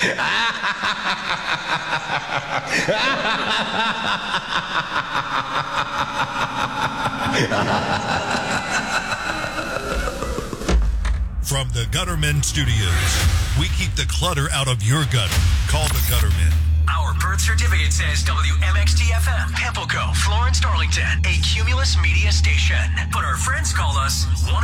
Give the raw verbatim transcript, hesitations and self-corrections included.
From the Guttermen Studios, we keep the clutter out of your gutter. Call the Guttermen. Our birth certificate says W M X T F M, Pimlico, Florence, Darlington, a Cumulus media station. But our friends call us one